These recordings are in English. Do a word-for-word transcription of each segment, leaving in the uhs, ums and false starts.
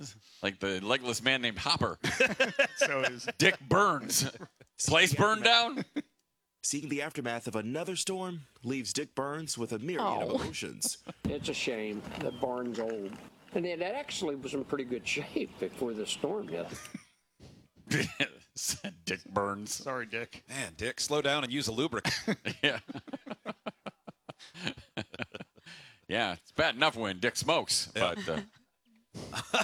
Like the legless man named Hopper. So is Dick Burns. Place burned down? Seeing the aftermath of another storm leaves Dick Burns with a myriad Oh. of emotions. It's a shame that barn's old. And it actually was in pretty good shape before the storm hit. Said Dick Burns. sorry, Dick. Man, Dick, slow down and use a lubricant. Yeah. Yeah, it's bad enough when Dick smokes, Yeah. but uh,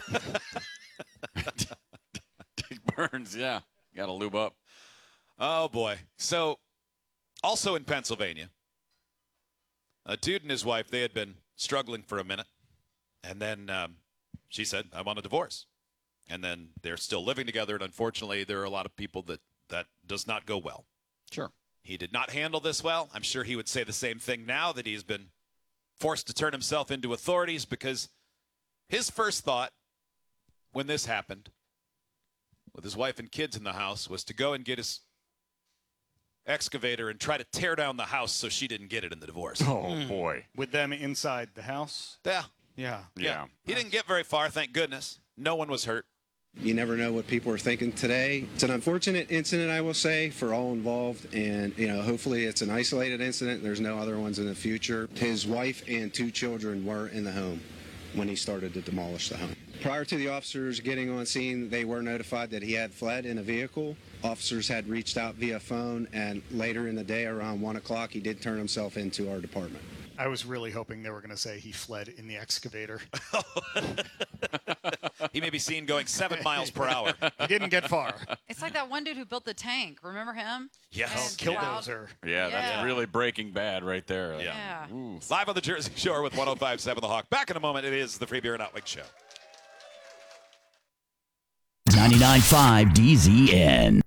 Dick Burns, yeah, got to lube up. Oh, boy. So, also in Pennsylvania, a dude and his wife, they had been struggling for a minute. And then um, she said, I want a divorce. And then they're still living together. And unfortunately, there are a lot of people that that does not go well. Sure. He did not handle this well. I'm sure he would say the same thing now that he's been forced to turn himself into authorities, because his first thought when this happened, with his wife and kids in the house, was to go and get his excavator and try to tear down the house so she didn't get it in the divorce. Oh, boy. With them inside the house? Yeah. Yeah. Yeah. He didn't get very far, thank goodness. No one was hurt. You never know what people are thinking today. It's an unfortunate incident, I will say, for all involved, and you know, hopefully it's an isolated incident. There's no other ones in the future. His wife and two children were in the home when he started to demolish the home. Prior to the officers getting on scene, they were notified that he had fled in a vehicle. Officers had reached out via phone, and later in the day, around one o'clock, he did turn himself into our department. I was really hoping they were going to say he fled in the excavator. He may be seen going seven miles per hour. He didn't get far. It's like that one dude who built the tank. Remember him? Yes. And Cloud- Killdozer. Yeah, Yeah. that's really Breaking Bad right there. Yeah. Ooh. Live on the Jersey Shore with one oh five point seven The Hawk. Back in a moment. It is the Free Beer and Outwing Show. ninety-nine point five D Z N.